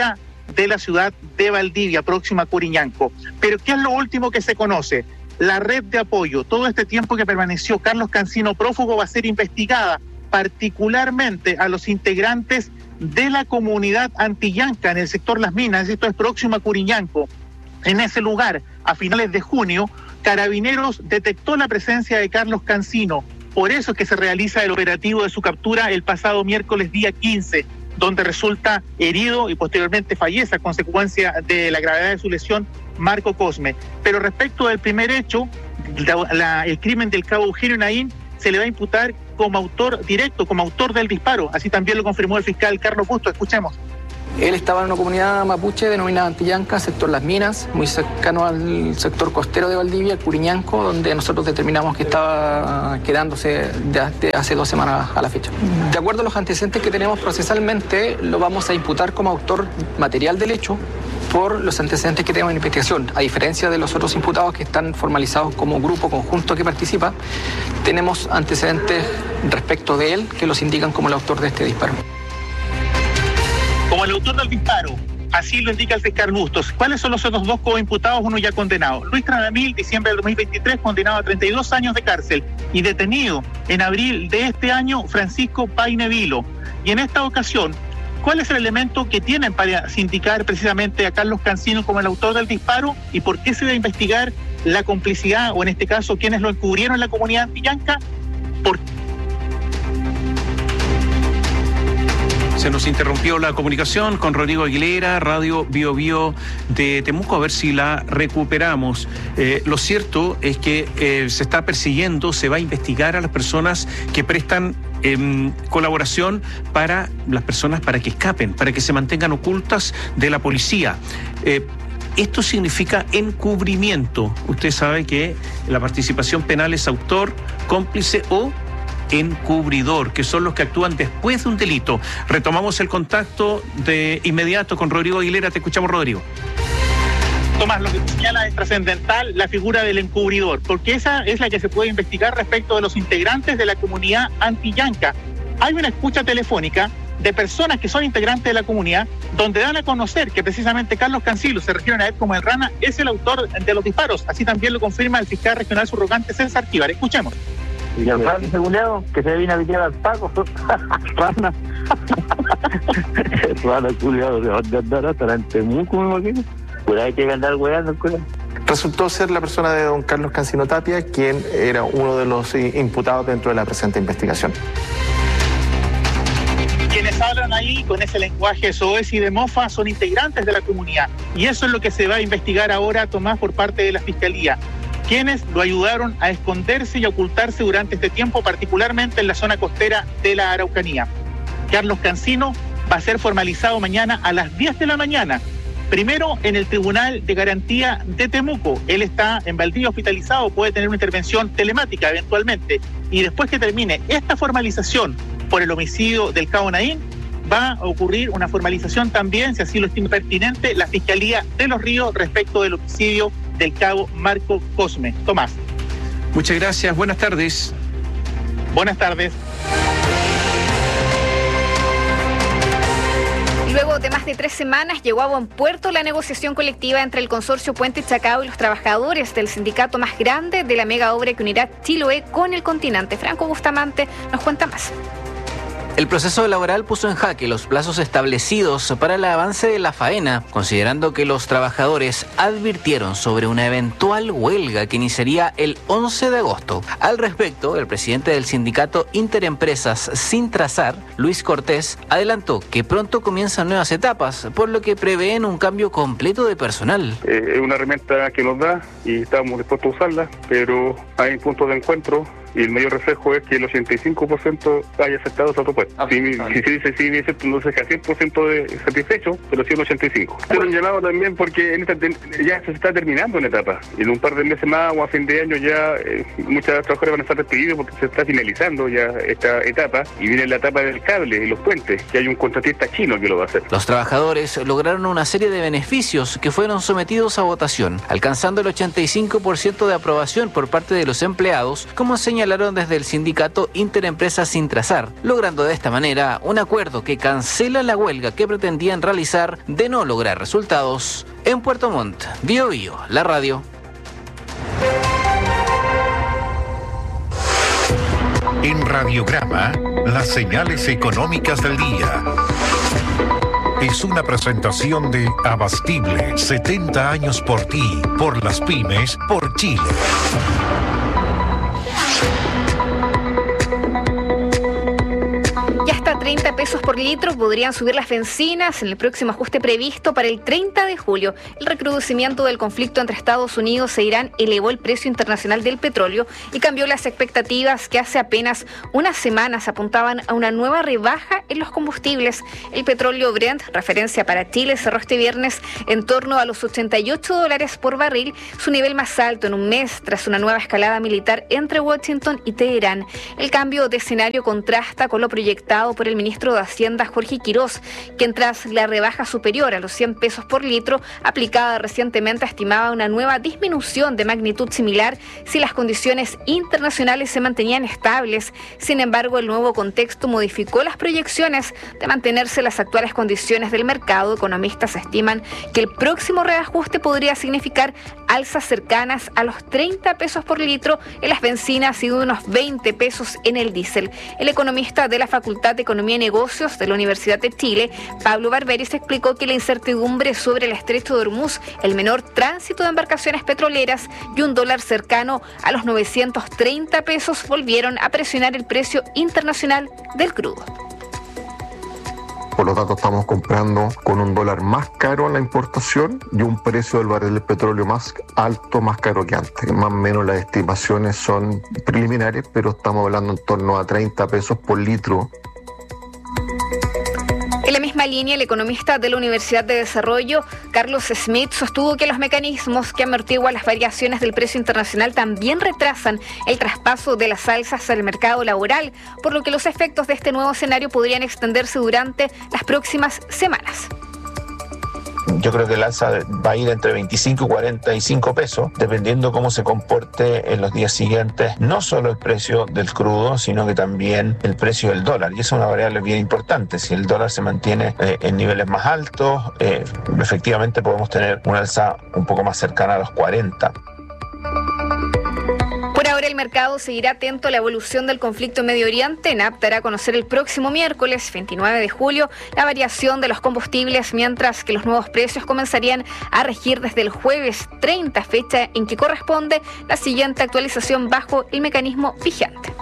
de la ciudad de Valdivia, próxima a Curiñanco. Pero ¿qué es lo último que se conoce? La red de apoyo. Todo este tiempo que permaneció Carlos Cancino prófugo va a ser investigada, particularmente a los integrantes de la comunidad antillanca en el sector Las Minas. Esto es próximo a Curiñanco. En ese lugar, a finales de junio, Carabineros detectó la presencia de Carlos Cancino. Por eso es que se realiza el operativo de su captura el pasado miércoles día 15, donde resulta herido y posteriormente fallece a consecuencia de la gravedad de su lesión Marco Cosme. Pero respecto del primer hecho, el crimen del cabo Eugenio Naín, se le va a imputar como autor directo, como autor del disparo. Así también lo confirmó el fiscal Carlos Busto. Escuchemos. Él estaba en una comunidad mapuche denominada Antillanca, sector Las Minas, muy cercano al sector costero de Valdivia, Curiñanco, donde nosotros determinamos que estaba quedándose desde hace 2 semanas a la fecha. De acuerdo a los antecedentes que tenemos procesalmente, lo vamos a imputar como autor material del hecho por los antecedentes que tenemos en investigación. A diferencia de los otros imputados que están formalizados como grupo conjunto que participa, tenemos antecedentes respecto de él que los indican como el autor de este disparo. Como el autor del disparo, así lo indica el fiscal Bustos. ¿Cuáles son los otros 2 coimputados? Uno ya condenado. Luis Tranamil, diciembre del 2023, condenado a 32 años de cárcel. Y detenido en abril de este año, Francisco Paine Vilo. Y en esta ocasión, ¿cuál es el elemento que tienen para sindicar precisamente a Carlos Cancino como el autor del disparo? ¿Y por qué se va a investigar la complicidad, o en este caso, quienes lo encubrieron en la comunidad antillanca? Se nos interrumpió la comunicación con Rodrigo Aguilera, Radio Bio Bio de Temuco, a ver si la recuperamos. Lo cierto es que se está persiguiendo, se va a investigar a las personas que prestan colaboración para las personas para que escapen, para que se mantengan ocultas de la policía. Esto significa encubrimiento. Usted sabe que la participación penal es autor, cómplice o encubridor, que son los que actúan después de un delito. Retomamos el contacto de inmediato con Rodrigo Aguilera. Te escuchamos, Rodrigo. Tomás, lo que señala es trascendental la figura del encubridor, porque esa es la que se puede investigar respecto de los integrantes de la comunidad antillanca. Hay una escucha telefónica de personas que son integrantes de la comunidad, donde dan a conocer que precisamente Carlos Cancino, se refieren a él como el Rana, es el autor de los disparos. Así también lo confirma el fiscal regional subrogante César Tíbar. Escuchemos. Y el Rana, segundo, que se viene a pelear al Paco. Rana. Rana, culiado, ¿de dónde andará? ¿Estará en Temuco, me imagino? Pues hay que andar weando, culiado. Resultó ser la persona de don Carlos Cancino Tapia, quien era uno de los imputados dentro de la presente investigación. Quienes hablan ahí con ese lenguaje soez y de mofa son integrantes de la comunidad. Y eso es lo que se va a investigar ahora, Tomás, por parte de la Fiscalía. Quienes lo ayudaron a esconderse y a ocultarse durante este tiempo, particularmente en la zona costera de la Araucanía. Carlos Cancino va a ser formalizado mañana a las 10 de la mañana. Primero en el Tribunal de Garantía de Temuco. Él está en Valdivia hospitalizado, puede tener una intervención telemática eventualmente. Y después que termine esta formalización por el homicidio del cabo Naín, va a ocurrir una formalización también, si así lo estima pertinente, la Fiscalía de Los Ríos respecto del homicidio del cabo Marco Cosme. Tomás. Muchas gracias, buenas tardes. Buenas tardes. Luego de más de 3 semanas llegó a buen puerto la negociación colectiva entre el consorcio Puente Chacao y los trabajadores del sindicato más grande de la mega obra que unirá Chiloé con el continente. Franco Bustamante nos cuenta más. El proceso laboral puso en jaque los plazos establecidos para el avance de la faena, considerando que los trabajadores advirtieron sobre una eventual huelga que iniciaría el 11 de agosto. Al respecto, el presidente del sindicato Interempresas Sintrazar, Luis Cortés, adelantó que pronto comienzan nuevas etapas, por lo que prevén un cambio completo de personal. Es una herramienta que nos da y estamos dispuestos a usarla, pero hay puntos de encuentro. Y el mayor reflejo es que el 85% haya aceptado esa propuesta. Si se dice sí, no se deja 100% de satisfecho, pero sí un 85%. Se lo han llamado también porque ya se está terminando una etapa. En un par de meses más o a fin de año ya muchas trabajadoras van a estar despedidos porque se está finalizando ya esta etapa y viene la etapa del cable y los puentes, que hay un contratista chino que lo va a hacer. Los trabajadores lograron una serie de beneficios que fueron sometidos a votación, alcanzando el 85% de aprobación por parte de los empleados, como señaló señalaron desde el sindicato Interempresas Intrasar, logrando de esta manera un acuerdo que cancela la huelga que pretendían realizar de no lograr resultados en Puerto Montt. Bio Bio, la radio. En Radiograma, las señales económicas del día. Es una presentación de Abastible, 70 años por ti, por las pymes, por Chile. Y hasta 30 pesos por litro podrían subir las bencinas en el próximo ajuste previsto para el 30 de julio. El recrudecimiento del conflicto entre Estados Unidos e Irán elevó el precio internacional del petróleo y cambió las expectativas que hace apenas unas semanas apuntaban a una nueva rebaja en los combustibles. El petróleo Brent, referencia para Chile, cerró este viernes en torno a los $88 por barril, su nivel más alto en un mes tras una nueva escalada militar entre Washington y Teherán. El cambio de escenario contrasta con lo proyectado por el ministro de Hacienda Jorge Quirós, quien tras la rebaja superior a los 100 pesos por litro aplicada recientemente estimaba una nueva disminución de magnitud similar si las condiciones internacionales se mantenían estables. Sin embargo, el nuevo contexto modificó las proyecciones de mantenerse las actuales condiciones del mercado. Economistas estiman que el próximo reajuste podría significar alzas cercanas a los 30 pesos por litro en las bencinas y de unos 20 pesos en el diésel. El economista de la Facultad de Economía y Negocios de la Universidad de Chile, Pablo Barberis, explicó que la incertidumbre sobre el estrecho de Hormuz, el menor tránsito de embarcaciones petroleras y un dólar cercano a los 930 pesos volvieron a presionar el precio internacional del crudo. Por lo tanto, estamos comprando con un dólar más caro en la importación y un precio del barril de petróleo más alto, más caro que antes. Más o menos las estimaciones son preliminares, pero estamos hablando en torno a 30 pesos por litro. En la misma línea, el economista de la Universidad de Desarrollo, Carlos Smith, sostuvo que los mecanismos que amortiguan las variaciones del precio internacional también retrasan el traspaso de las alzas al mercado laboral, por lo que los efectos de este nuevo escenario podrían extenderse durante las próximas semanas. Yo creo que el alza va a ir entre 25 y 45 pesos, dependiendo cómo se comporte en los días siguientes, no solo el precio del crudo, sino que también el precio del dólar. Y eso es una variable bien importante. Si el dólar se mantiene en niveles más altos, efectivamente podemos tener una alza un poco más cercana a los 40. Por ahora el mercado seguirá atento a la evolución del conflicto en Medio Oriente. NAP dará a conocer el próximo miércoles 29 de julio la variación de los combustibles, mientras que los nuevos precios comenzarían a regir desde el jueves 30, fecha en que corresponde la siguiente actualización bajo el mecanismo vigente.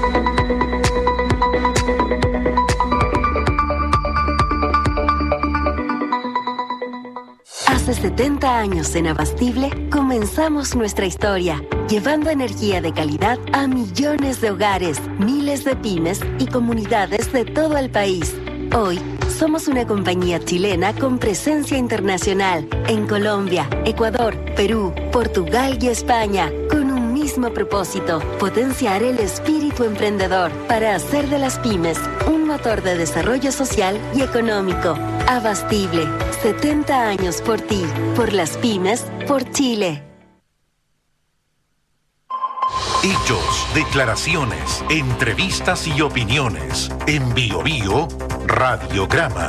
Hace 70 años en Abastible comenzamos nuestra historia, llevando energía de calidad a millones de hogares, miles de pymes y comunidades de todo el país. Hoy somos una compañía chilena con presencia internacional en Colombia, Ecuador, Perú, Portugal y España, con un mismo propósito: potenciar el espíritu emprendedor para hacer de las pymes un motor de desarrollo social y económico. Abastible, 70 años por ti, por las pymes, por Chile. Hechos, declaraciones, entrevistas y opiniones. En Bio Bio, Radiograma.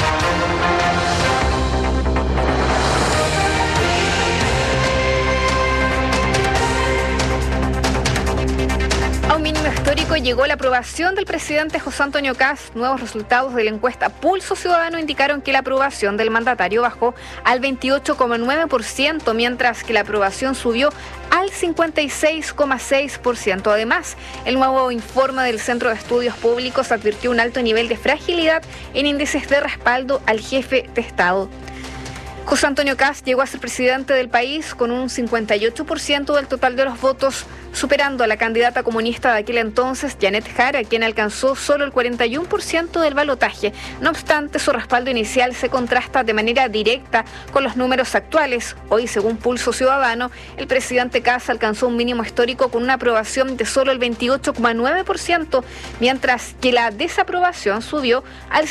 A un mínimo histórico llegó la aprobación del presidente José Antonio Kast. Nuevos resultados de la encuesta Pulso Ciudadano indicaron que la aprobación del mandatario bajó al 28,9%, mientras que la aprobación subió al 56,6%. Además, el nuevo informe del Centro de Estudios Públicos advirtió un alto nivel de fragilidad en índices de respaldo al jefe de Estado. José Antonio Kast llegó a ser presidente del país con un 58% del total de los votos, superando a la candidata comunista de aquel entonces, Janet Jara, quien alcanzó solo el 41% del balotaje. No obstante, su respaldo inicial se contrasta de manera directa con los números actuales. Hoy, según Pulso Ciudadano, el presidente Kast alcanzó un mínimo histórico con una aprobación de solo el 28,9%, mientras que la desaprobación subió al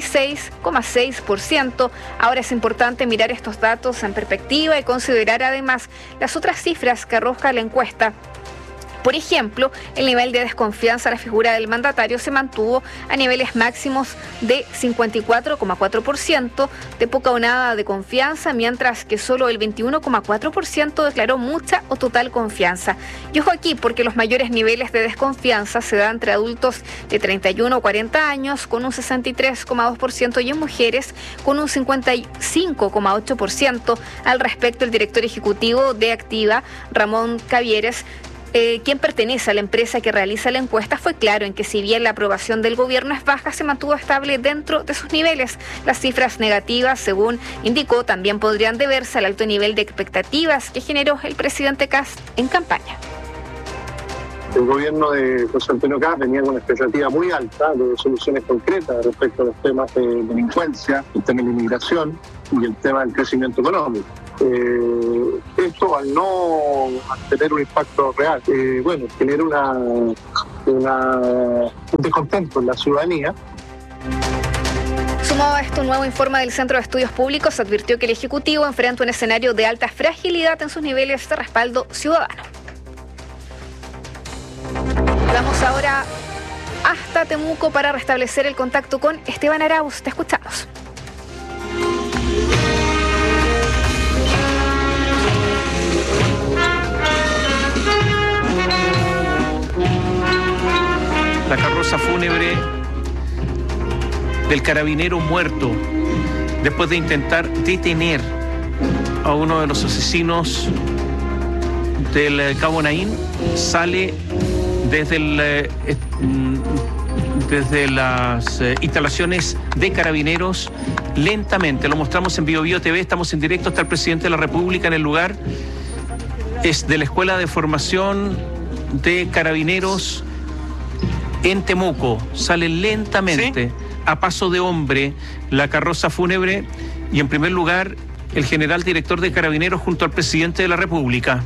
56,6%. Ahora es importante mirar estos datos en perspectiva y considerar además las otras cifras que arroja la encuesta. Por ejemplo, el nivel de desconfianza a la figura del mandatario se mantuvo a niveles máximos de 54,4%, de poca o nada de confianza, mientras que solo el 21,4% declaró mucha o total confianza. Y ojo aquí, porque los mayores niveles de desconfianza se dan entre adultos de 31 o 40 años, con un 63,2%, y en mujeres, con un 55,8%. Al respecto, el director ejecutivo de Activa, Ramón Cavieres, quien pertenece a la empresa que realiza la encuesta, fue claro en que si bien la aprobación del gobierno es baja, se mantuvo estable dentro de sus niveles. Las cifras negativas, según indicó, también podrían deberse al alto nivel de expectativas que generó el presidente Kast en campaña. El gobierno de José Antonio Kast venía con una expectativa muy alta de soluciones concretas respecto a los temas de delincuencia, el tema de la inmigración y el tema del crecimiento económico. Esto, al tener un impacto real, genera un descontento en la ciudadanía. Sumado a esto, un nuevo informe del Centro de Estudios Públicos advirtió que el Ejecutivo enfrenta un escenario de alta fragilidad en sus niveles de respaldo ciudadano. Vamos ahora hasta Temuco para restablecer el contacto con Esteban Arauz. Te escuchamos. La carroza fúnebre del carabinero muerto después de intentar detener a uno de los asesinos del Cabo Naín sale desde las instalaciones de Carabineros lentamente. Lo mostramos en Bio Bio TV, estamos en directo, está el presidente de la República en el lugar. Es de la Escuela de Formación de Carabineros en Temuco. Sale lentamente, ¿sí?, a paso de hombre, la carroza fúnebre, y en primer lugar el general director de Carabineros junto al presidente de la República.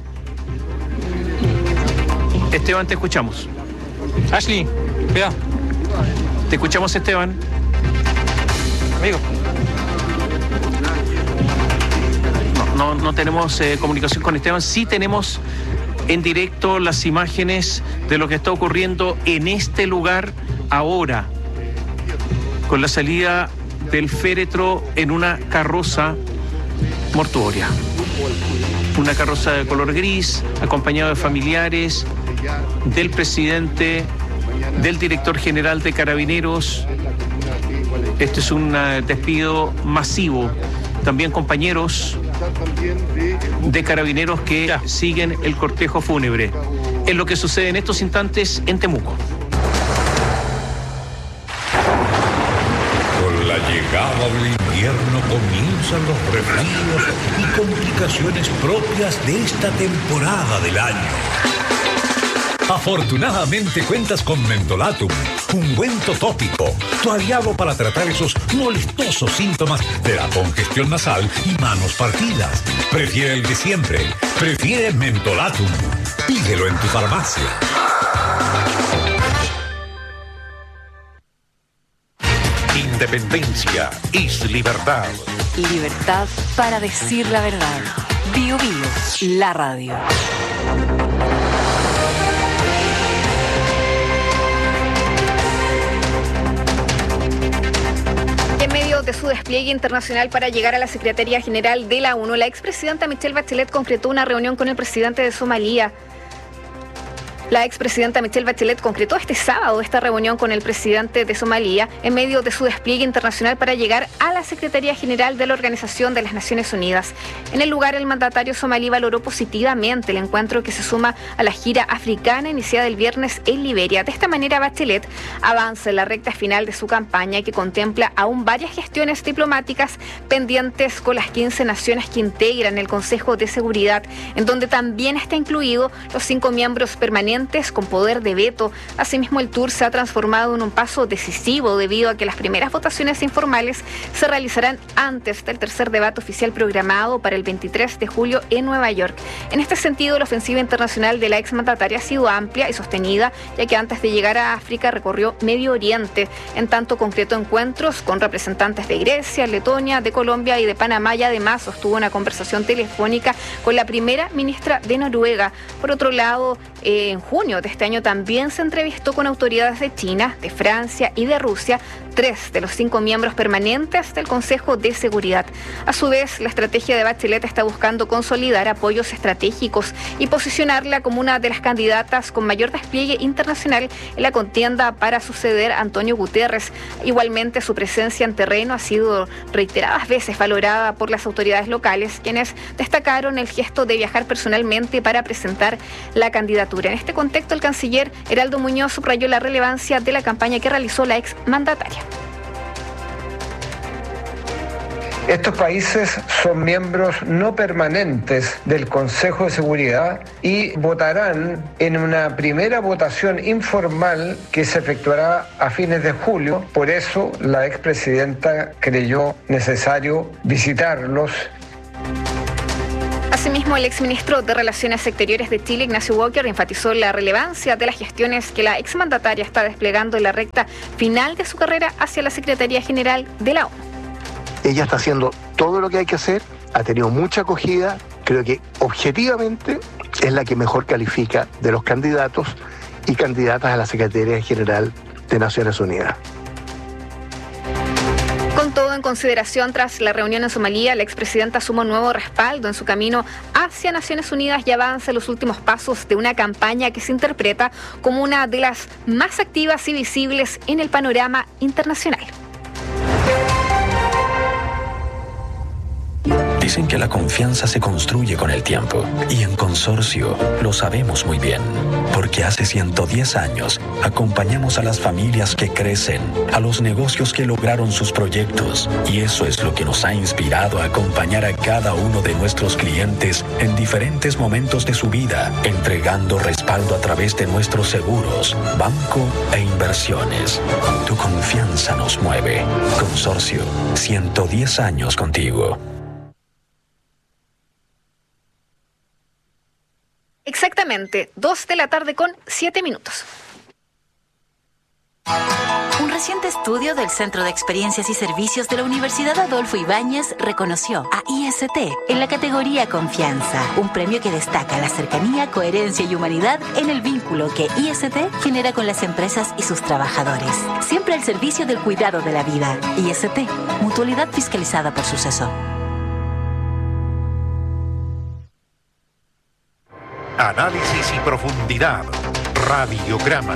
Esteban, te escuchamos. Ashley, vea. Te escuchamos, Esteban. Amigo. No tenemos comunicación con Esteban. Sí tenemos en directo las imágenes de lo que está ocurriendo en este lugar ahora, con la salida del féretro en una carroza mortuoria. Una carroza de color gris, acompañado de familiares, del presidente, del director general de Carabineros. Este es un despido masivo. También compañeros de Carabineros que siguen el cortejo fúnebre. Es lo que sucede en estos instantes en Temuco. Con la llegada del invierno comienzan los resfríos y complicaciones propias de esta temporada del año. Afortunadamente cuentas con Mentolatum, ungüento tópico, tu aliado para tratar esos molestosos síntomas de la congestión nasal y manos partidas. Prefiere el de siempre, prefiere Mentolatum. Pídelo en tu farmacia. Independencia es libertad. Libertad para decir la verdad. Bio Bio, la radio. De su despliegue internacional para llegar a la Secretaría General de la ONU, la expresidenta Michelle Bachelet concretó una reunión con el presidente de Somalia. La expresidenta Michelle Bachelet concretó este sábado esta reunión con el presidente de Somalia en medio de su despliegue internacional para llegar a la Secretaría General de la Organización de las Naciones Unidas. En el lugar, el mandatario somalí valoró positivamente el encuentro que se suma a la gira africana iniciada el viernes en Liberia. De esta manera, Bachelet avanza en la recta final de su campaña, que contempla aún varias gestiones diplomáticas pendientes con las 15 naciones que integran el Consejo de Seguridad, en donde también está incluido los 5 miembros permanentes con poder de veto. Asimismo, el tour se ha transformado en un paso decisivo debido a que las primeras votaciones informales se realizarán antes del tercer debate oficial programado para el 23 de julio en Nueva York. En este sentido, la ofensiva internacional de la exmandataria ha sido amplia y sostenida, ya que antes de llegar a África recorrió Medio Oriente. En tanto, concretó encuentros con representantes de Grecia, Letonia, de Colombia y de Panamá, y además sostuvo una conversación telefónica con la primera ministra de Noruega. Por otro lado, en junio de este año también se entrevistó con autoridades de China, de Francia y de Rusia, 3 de los 5 miembros permanentes del Consejo de Seguridad. A su vez, la estrategia de Bachelet está buscando consolidar apoyos estratégicos y posicionarla como una de las candidatas con mayor despliegue internacional en la contienda para suceder a Antonio Guterres. Igualmente, su presencia en terreno ha sido reiteradas veces valorada por las autoridades locales, quienes destacaron el gesto de viajar personalmente para presentar la candidatura. En este contexto, el canciller Heraldo Muñoz subrayó la relevancia de la campaña que realizó la exmandataria. Estos países son miembros no permanentes del Consejo de Seguridad y votarán en una primera votación informal que se efectuará a fines de julio. Por eso, la expresidenta creyó necesario visitarlos. Asimismo, el exministro de Relaciones Exteriores de Chile, Ignacio Walker, enfatizó la relevancia de las gestiones que la exmandataria está desplegando en la recta final de su carrera hacia la Secretaría General de la ONU. Ella está haciendo todo lo que hay que hacer, ha tenido mucha acogida, creo que objetivamente es la que mejor califica de los candidatos y candidatas a la Secretaría General de Naciones Unidas. Con todo en consideración, tras la reunión en Somalia, la expresidenta sumó nuevo respaldo en su camino hacia Naciones Unidas y avanza en los últimos pasos de una campaña que se interpreta como una de las más activas y visibles en el panorama internacional. Dicen que la confianza se construye con el tiempo y en Consorcio lo sabemos muy bien, porque hace 110 años acompañamos a las familias que crecen, a los negocios que lograron sus proyectos, y eso es lo que nos ha inspirado a acompañar a cada uno de nuestros clientes en diferentes momentos de su vida, entregando respaldo a través de nuestros seguros, banco e inversiones. Tu confianza nos mueve. Consorcio, 110 años contigo. Exactamente, 2:07 p.m. Un reciente estudio del Centro de Experiencias y Servicios de la Universidad Adolfo Ibáñez reconoció a IST en la categoría Confianza, un premio que destaca la cercanía, coherencia y humanidad en el vínculo que IST genera con las empresas y sus trabajadores. Siempre al servicio del cuidado de la vida. IST, mutualidad fiscalizada por Suceso. Análisis y profundidad. Radiograma.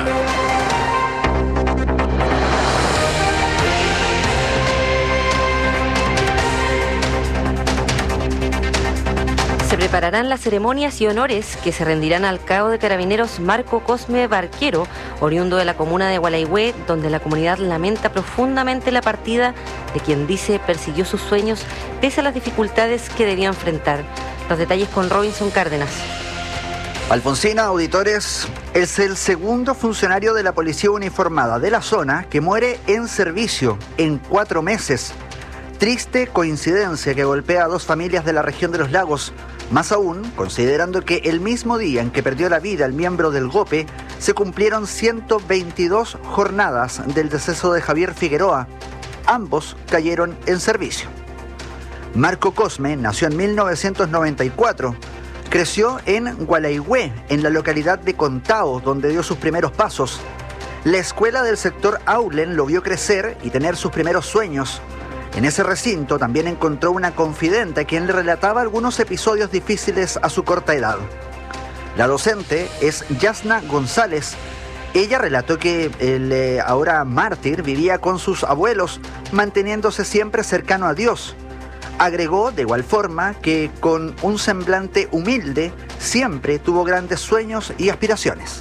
Se prepararán las ceremonias y honores que se rendirán al cabo de Carabineros Marco Cosme Barquero, oriundo de la comuna de Gualaihue, donde la comunidad lamenta profundamente la partida de quien dice persiguió sus sueños pese a las dificultades que debía enfrentar. Los detalles con Robinson Cárdenas. Alfonsina, auditores, es el segundo funcionario de la policía uniformada de la zona que muere en servicio en 4 meses. Triste coincidencia que golpea a 2 familias de la región de los lagos, más aún considerando que el mismo día en que perdió la vida el miembro del GOPE se cumplieron 122 jornadas del deceso de Javier Figueroa. Ambos cayeron en servicio. Marco Cosme nació en 1994. Creció en Gualaihue, en la localidad de Contao, donde dio sus primeros pasos. La escuela del sector Aulen lo vio crecer y tener sus primeros sueños. En ese recinto también encontró una confidente a quien le relataba algunos episodios difíciles a su corta edad. La docente es Yasna González. Ella relató que el ahora mártir vivía con sus abuelos, manteniéndose siempre cercano a Dios. Agregó de igual forma que con un semblante humilde siempre tuvo grandes sueños y aspiraciones.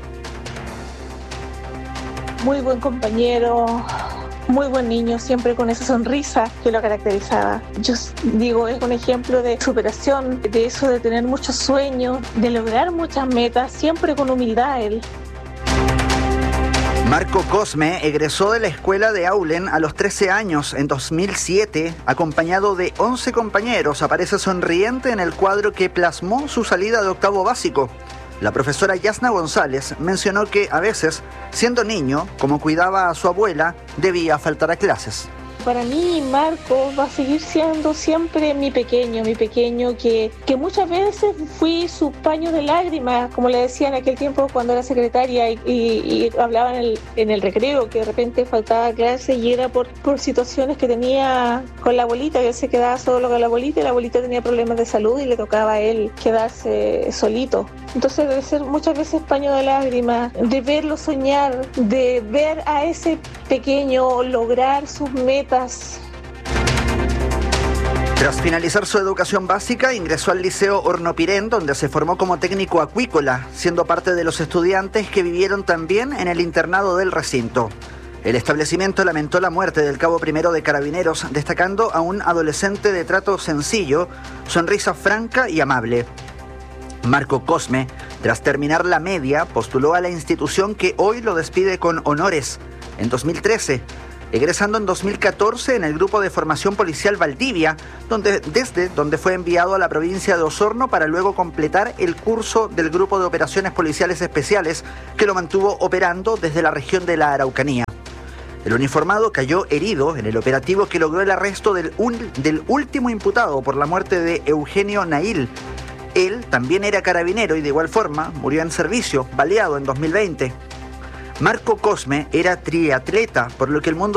Muy buen compañero, muy buen niño, siempre con esa sonrisa que lo caracterizaba. Yo digo, es un ejemplo de superación, de eso de tener muchos sueños, de lograr muchas metas, siempre con humildad él. Marco Cosme egresó de la escuela de Aulen a los 13 años en 2007, acompañado de 11 compañeros. Aparece sonriente en el cuadro que plasmó su salida de octavo básico. La profesora Yasna González mencionó que a veces, siendo niño, como cuidaba a su abuela, debía faltar a clases. para mí Marco va a seguir siendo siempre mi pequeño que muchas veces fui su paño de lágrimas, como le decía en aquel tiempo cuando era secretaria y hablaba en el recreo, que de repente faltaba clase y era por situaciones que tenía con la abuelita, que él se quedaba solo con la abuelita y la abuelita tenía problemas de salud y le tocaba a él quedarse solito. Entonces debe ser muchas veces paño de lágrimas, de verlo soñar, de ver a ese pequeño lograr sus metas. Tras finalizar su educación básica, ingresó al Liceo Hornopirén, donde se formó como técnico acuícola, siendo parte de los estudiantes que vivieron también en el internado del recinto. El establecimiento lamentó la muerte del cabo primero de Carabineros, destacando a un adolescente de trato sencillo, sonrisa franca y amable. Marco Cosme, tras terminar la media, postuló a la institución que hoy lo despide con honores en 2013, egresando en 2014 en el Grupo de Formación Policial Valdivia, desde donde fue enviado a la provincia de Osorno para luego completar el curso del Grupo de Operaciones Policiales Especiales, que lo mantuvo operando desde la región de la Araucanía. El uniformado cayó herido en el operativo que logró el arresto del último imputado por la muerte de Eugenio Nail. Él también era carabinero y de igual forma murió en servicio, baleado en 2020. Marco Cosme era triatleta, por lo que el mundo